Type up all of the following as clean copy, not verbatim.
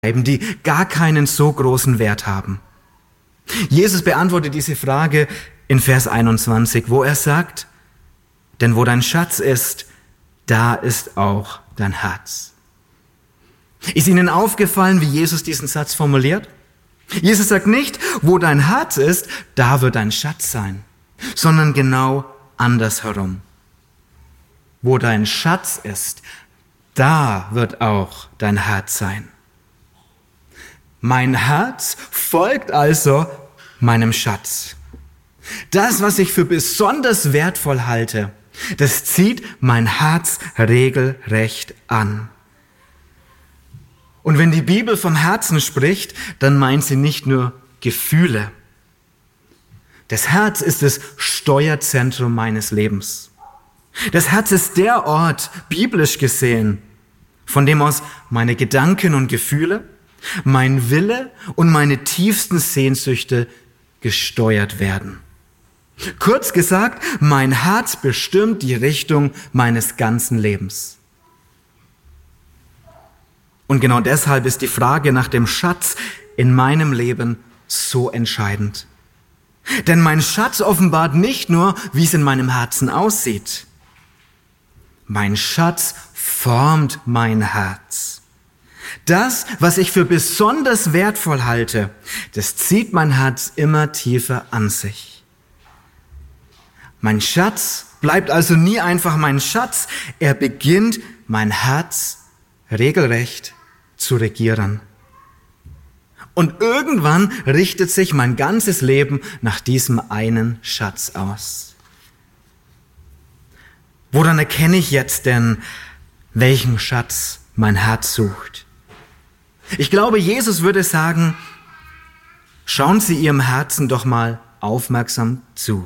die gar keinen so großen Wert haben. Jesus beantwortet diese Frage in Vers 21, wo er sagt, denn wo dein Schatz ist, da ist auch dein Herz. Ist Ihnen aufgefallen, wie Jesus diesen Satz formuliert? Jesus sagt nicht, wo dein Herz ist, da wird dein Schatz sein, sondern genau andersherum. Wo dein Schatz ist, da wird auch dein Herz sein. Mein Herz folgt also meinem Schatz. Das, was ich für besonders wertvoll halte, das zieht mein Herz regelrecht an. Und wenn die Bibel vom Herzen spricht, dann meint sie nicht nur Gefühle. Das Herz ist das Steuerzentrum meines Lebens. Das Herz ist der Ort, biblisch gesehen, von dem aus meine Gedanken und Gefühle, mein Wille und meine tiefsten Sehnsüchte gesteuert werden. Kurz gesagt, mein Herz bestimmt die Richtung meines ganzen Lebens. Und genau deshalb ist die Frage nach dem Schatz in meinem Leben so entscheidend. Denn mein Schatz offenbart nicht nur, wie es in meinem Herzen aussieht. Mein Schatz formt mein Herz. Das, was ich für besonders wertvoll halte, das zieht mein Herz immer tiefer an sich. Mein Schatz bleibt also nie einfach mein Schatz. Er beginnt, mein Herz regelrecht zu regieren. Und irgendwann richtet sich mein ganzes Leben nach diesem einen Schatz aus. Woran erkenne ich jetzt denn, welchen Schatz mein Herz sucht? Ich glaube, Jesus würde sagen, schauen Sie Ihrem Herzen doch mal aufmerksam zu.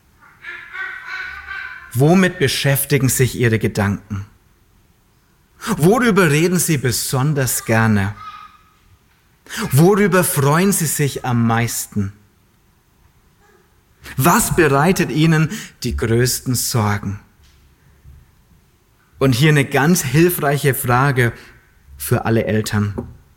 Womit beschäftigen sich Ihre Gedanken? Worüber reden Sie besonders gerne? Worüber freuen Sie sich am meisten? Was bereitet Ihnen die größten Sorgen? Und hier eine ganz hilfreiche Frage für alle Eltern.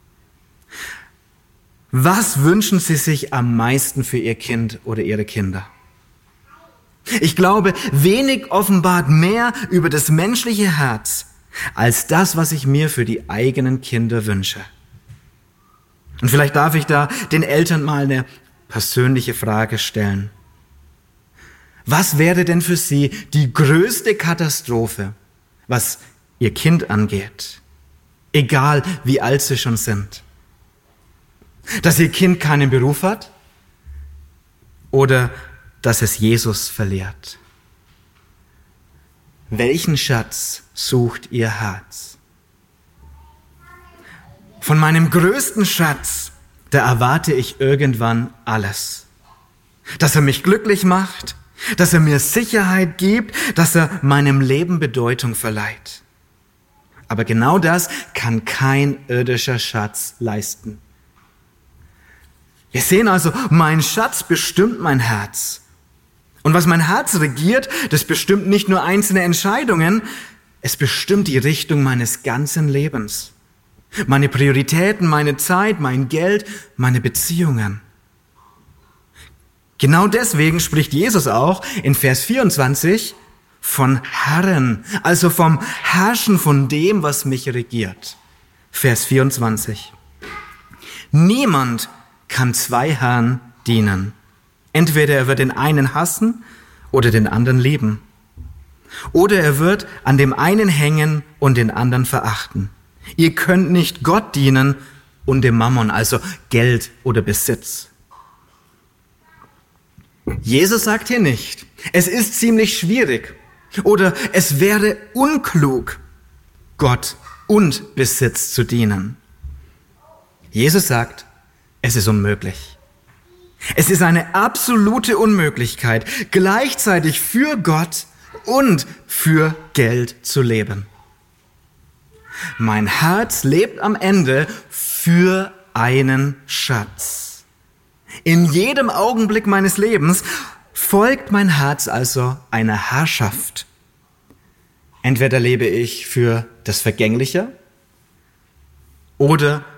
Was wünschen Sie sich am meisten für Ihr Kind oder Ihre Kinder? Ich glaube, wenig offenbart mehr über das menschliche Herz als das, was ich mir für die eigenen Kinder wünsche. Und vielleicht darf ich da den Eltern mal eine persönliche Frage stellen. Was wäre denn für Sie die größte Katastrophe, was Ihr Kind angeht? Egal, wie alt Sie schon sind. Dass Ihr Kind keinen Beruf hat? Oder dass es Jesus verliert? Welchen Schatz sucht Ihr Herz? Von meinem größten Schatz, da erwarte ich irgendwann alles. Dass er mich glücklich macht, dass er mir Sicherheit gibt, dass er meinem Leben Bedeutung verleiht. Aber genau das kann kein irdischer Schatz leisten. Wir sehen also, mein Schatz bestimmt mein Herz. Und was mein Herz regiert, das bestimmt nicht nur einzelne Entscheidungen, es bestimmt die Richtung meines ganzen Lebens. Meine Prioritäten, meine Zeit, mein Geld, meine Beziehungen. Genau deswegen spricht Jesus auch in Vers 24 von Herren, also vom Herrschen von dem, was mich regiert. Vers 24. Niemand kann zwei Herren dienen. Entweder er wird den einen hassen oder den anderen lieben. Oder er wird an dem einen hängen und den anderen verachten. Ihr könnt nicht Gott dienen und dem Mammon, also Geld oder Besitz. Jesus sagt hier nicht, es ist ziemlich schwierig oder es wäre unklug, Gott und Besitz zu dienen. Jesus sagt, es ist unmöglich. Es ist eine absolute Unmöglichkeit, gleichzeitig für Gott und für Geld zu leben. Mein Herz lebt am Ende für einen Schatz. In jedem Augenblick meines Lebens folgt mein Herz also einer Herrschaft. Entweder lebe ich für das Vergängliche oder